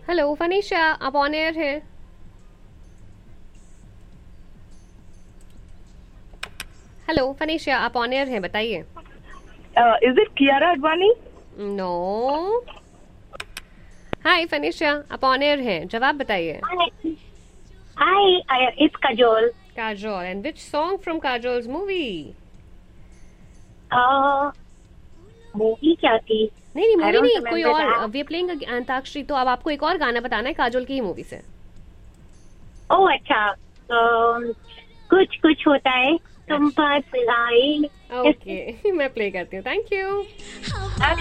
Hello फनीशा, आप on air हैं। Hello फनीशा, आप ऑन एयर हैं, बताइए। Is it Kiara Advani? No. हाय फनीशा, आप ऑन एयर हैं, जवाब बताइए। Hi, it's Kajol. Kajol, and which song from काजोल्स movie? Uh, movie क्या थी? नहीं नहीं, I मूवी don't नहीं, कोई remember और। that. We are playing antakshari, तो अब आपको एक और गाना बताना है काजोल की ही मूवी से। Oh, अच्छा. कुछ कुछ होता है, तुम पास आए. ओके मैं प्ले करती हूँ, थैंक यू।